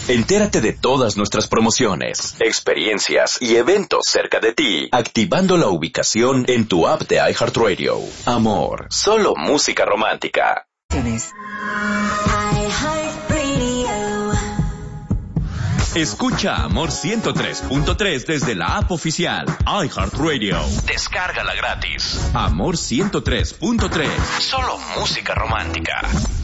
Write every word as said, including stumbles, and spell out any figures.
Entérate de todas nuestras promociones, experiencias y eventos cerca de ti, activando la ubicación en tu app de iHeartRadio. Amor, solo música romántica. Escucha Amor ciento tres punto tres desde la app oficial iHeartRadio. Descárgala gratis. Amor ciento tres punto tres. Solo música romántica.